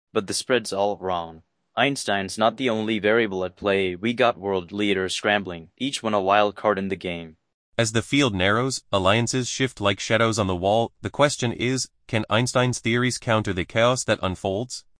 But the spread's all wrong. Einstein's not the only variable at play. We got world leaders scrambling, each one a wild card in the game. As the field narrows, alliances shift like shadows on the wall. The question is, can Einstein's theories counter the chaos that unfolds?